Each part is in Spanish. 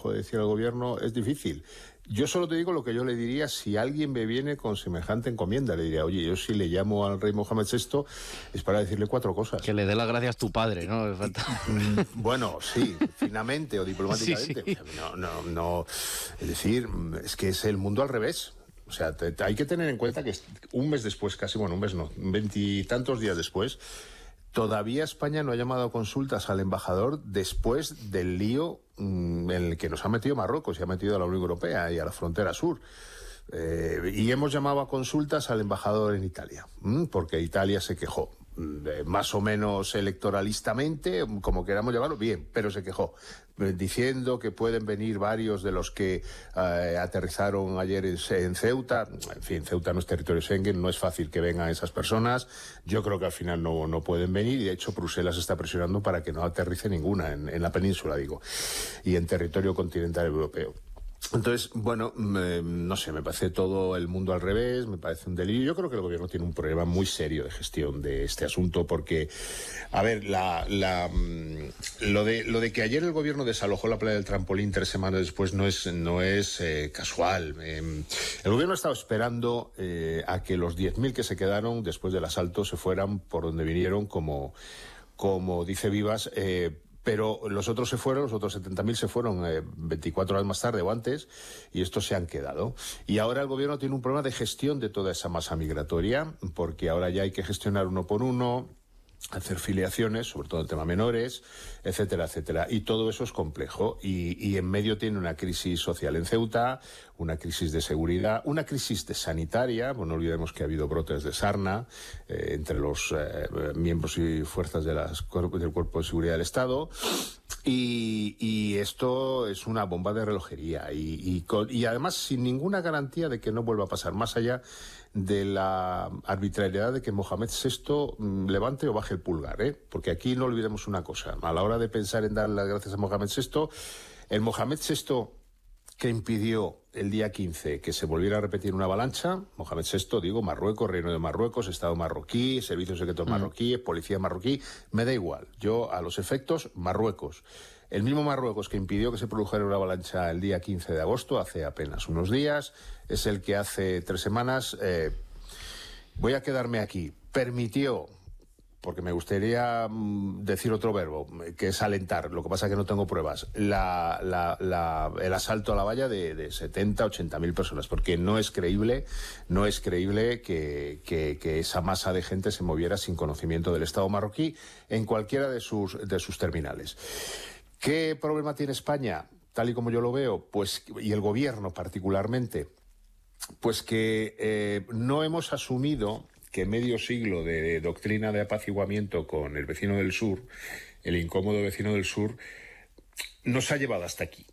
dejo de decir al gobierno, es difícil. Yo solo te digo lo que yo le diría si alguien me viene con semejante encomienda. Le diría, oye, yo si le llamo al rey Mohamed VI es para decirle 4 cosas. Que le dé las gracias tu padre, ¿no? Bueno, sí, finamente o diplomáticamente. Sí, sí. O sea, no. Es decir, es que es el mundo al revés. O sea, hay que tener en cuenta que un mes después, casi, bueno, un mes no, 20 y tantos días después, todavía España no ha llamado a consultas al embajador después del lío en el que nos ha metido Marruecos y ha metido a la Unión Europea y a la frontera sur. Y hemos llamado a consultas al embajador en Italia, porque Italia se quejó, más o menos electoralistamente, como queramos llamarlo, bien, pero se quejó, diciendo que pueden venir varios de los que aterrizaron ayer en Ceuta. En fin, Ceuta no es territorio Schengen, no es fácil que vengan esas personas. Yo creo que al final no pueden venir, y de hecho Bruselas está presionando para que no aterrice ninguna en la península, digo, y en territorio continental europeo. Entonces, bueno, no sé, me parece todo el mundo al revés, me parece un delirio. Yo creo que el gobierno tiene un problema muy serio de gestión de este asunto, porque, a ver, lo de que ayer el gobierno desalojó la playa del Trampolín 3 semanas después no es casual. El gobierno ha estado esperando a que los 10.000 que se quedaron después del asalto se fueran por donde vinieron, como dice Vivas, pero los otros 70.000 se fueron 24 horas más tarde o antes, y estos se han quedado. Y ahora el gobierno tiene un problema de gestión de toda esa masa migratoria, porque ahora ya hay que gestionar uno por uno, hacer filiaciones, sobre todo el tema menores, etcétera, etcétera. Y todo eso es complejo. Y en medio tiene una crisis social en Ceuta, una crisis de seguridad, una crisis de sanitaria. Bueno, no olvidemos que ha habido brotes de sarna entre los miembros y fuerzas del Cuerpo de Seguridad del Estado. Y esto es una bomba de relojería. Y además sin ninguna garantía de que no vuelva a pasar, más allá de la arbitrariedad de que Mohamed VI levante o baje el pulgar, porque aquí no olvidemos una cosa: a la hora de pensar en dar las gracias a Mohamed VI, el Mohamed VI que impidió el día 15 que se volviera a repetir una avalancha, Mohamed VI, digo, Marruecos, Reino de Marruecos, Estado marroquí, Servicios Secretos marroquíes, Policía marroquí, me da igual, yo a los efectos, Marruecos. El mismo Marruecos que impidió que se produjera una avalancha el día 15 de agosto, hace apenas unos días, es el que hace 3 semanas, voy a quedarme aquí, permitió, porque me gustaría decir otro verbo, que es alentar, lo que pasa es que no tengo pruebas, el asalto a la valla de 70, 80.000 personas, porque no es creíble que esa masa de gente se moviera sin conocimiento del Estado marroquí en cualquiera de sus terminales. ¿Qué problema tiene España? Tal y como yo lo veo, pues, y el gobierno particularmente, pues que no hemos asumido que medio siglo de doctrina de apaciguamiento con el vecino del sur, el incómodo vecino del sur, nos ha llevado hasta aquí.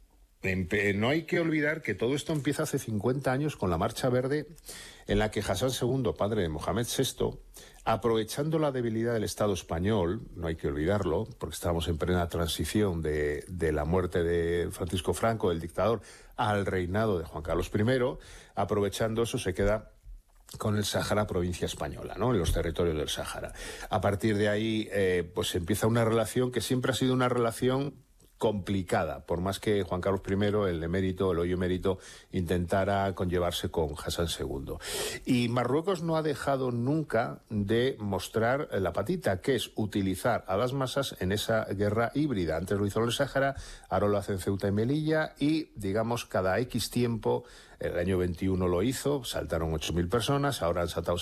No hay que olvidar que todo esto empieza hace 50 años con la Marcha Verde, en la que Hassan II, padre de Mohamed VI, aprovechando la debilidad del Estado español, no hay que olvidarlo, porque estábamos en plena transición de la muerte de Francisco Franco, del dictador, al reinado de Juan Carlos I, aprovechando eso se queda con el Sáhara, provincia española, ¿no?, en los territorios del Sáhara. A partir de ahí, pues empieza una relación que siempre ha sido una relación complicada, por más que Juan Carlos I, el emérito, el hoy emérito, intentara conllevarse con Hassan II. Y Marruecos no ha dejado nunca de mostrar la patita, que es utilizar a las masas en esa guerra híbrida. Antes lo hizo en el Sáhara, ahora lo hace en Ceuta y Melilla, y, digamos, cada X tiempo, el año 21 lo hizo, saltaron 8.000 personas, ahora han saltado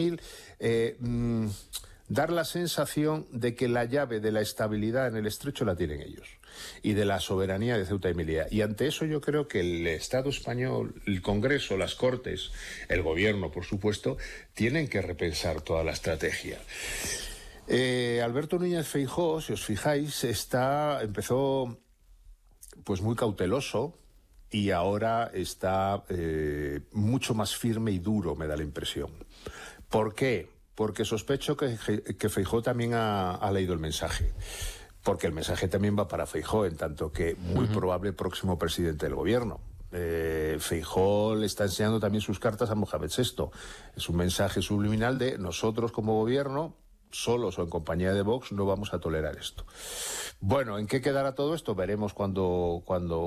70.000, dar la sensación de que la llave de la estabilidad en el estrecho la tienen ellos, y de la soberanía de Ceuta y Melilla. Y ante eso yo creo que el Estado español, el Congreso, las Cortes, el Gobierno, por supuesto, tienen que repensar toda la estrategia. Alberto Núñez Feijóo, si os fijáis, empezó pues muy cauteloso, y ahora está mucho más firme y duro, me da la impresión. ¿Por qué? Porque sospecho que Feijóo también ha leído el mensaje. Porque el mensaje también va para Feijóo, en tanto que muy probable próximo presidente del gobierno. Feijóo le está enseñando también sus cartas a Mohamed VI. Es un mensaje subliminal de: nosotros como gobierno, solos o en compañía de Vox, no vamos a tolerar esto. Bueno, ¿en qué quedará todo esto? Veremos cuando